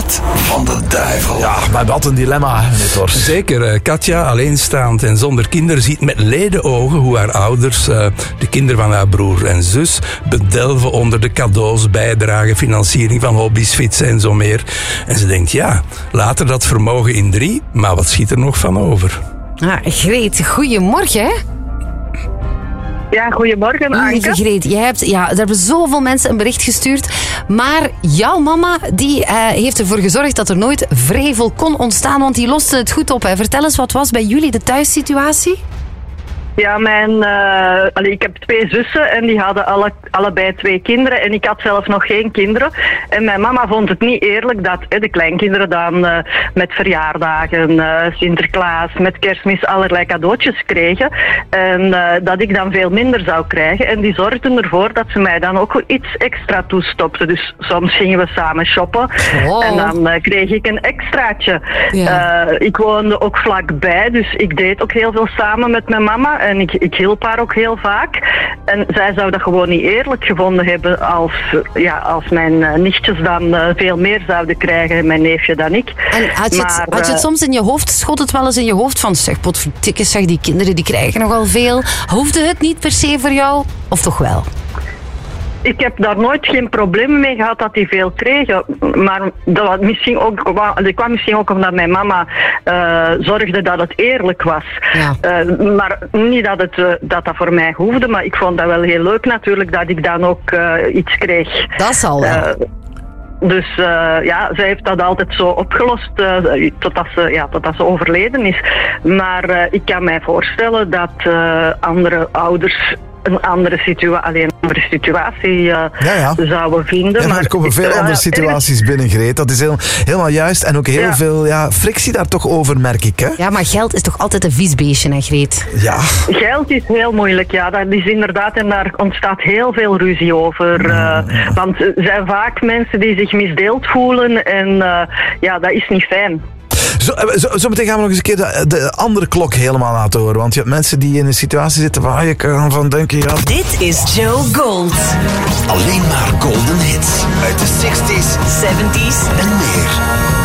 Raad van de duivel. Ja, maar wat een dilemma, meneer Tors. Zeker. Katja, alleenstaand en zonder kinderen, ziet met ledenogen hoe haar ouders, de kinderen van haar broer en zus, bedelven onder de cadeaus, bijdragen, financiering van hobby's, fietsen en zo meer. En ze denkt, ja, later dat vermogen in 3, maar wat schiet er nog van over? Greet, goedemorgen. Ja, goedemorgen, Anke. Lieve Greet, er hebben zoveel mensen een bericht gestuurd, maar jouw mama die heeft ervoor gezorgd dat er nooit wrevel kon ontstaan, want die loste het goed op. Hè. Vertel eens, wat was bij jullie de thuissituatie? Ja, ik heb 2 zussen en die hadden allebei 2 kinderen en ik had zelf nog geen kinderen. En mijn mama vond het niet eerlijk dat de kleinkinderen dan met verjaardagen, Sinterklaas, met Kerstmis allerlei cadeautjes kregen. En dat ik dan veel minder zou krijgen. En die zorgden ervoor dat ze mij dan ook iets extra toestopte. Dus soms gingen we samen shoppen en dan kreeg ik een extraatje. Ja. Ik woonde ook vlakbij, dus ik deed ook heel veel samen met mijn mama. En ik hielp haar ook heel vaak. En zij zou dat gewoon niet eerlijk gevonden hebben als mijn nichtjes dan veel meer zouden krijgen en mijn neefje dan ik. En had je het soms in je hoofd, schot het wel eens in je hoofd van zeg, potverdikke, zeg, die kinderen die krijgen nogal veel. Hoefde het niet per se voor jou? Of toch wel? Ik heb daar nooit geen problemen mee gehad dat die veel kregen. Maar dat kwam misschien ook omdat mijn mama zorgde dat het eerlijk was. Ja. Maar niet dat voor mij hoefde. Maar ik vond dat wel heel leuk natuurlijk dat ik dan ook iets kreeg. Dat zal wel. Dus zij heeft dat altijd zo opgelost totdat ze overleden is. Maar ik kan mij voorstellen dat andere ouders een andere situatie zouden vinden. Ja, maar er komen veel andere situaties binnen, Greet. Dat is helemaal juist. En ook heel veel frictie daar toch over, merk ik. Hè? Ja, maar geld is toch altijd een vies beestje, hè, Greet? Ja. Geld is heel moeilijk, ja. Dat is inderdaad, en daar ontstaat heel veel ruzie over. Want er zijn vaak mensen die zich misdeeld voelen en dat is niet fijn. Zo meteen gaan we nog eens een keer de andere klok helemaal laten horen. Want je hebt mensen die in een situatie zitten waar je kan van denken... Ja. Dit is Joe Gold. Alleen maar golden hits uit de 60s, 70s en meer.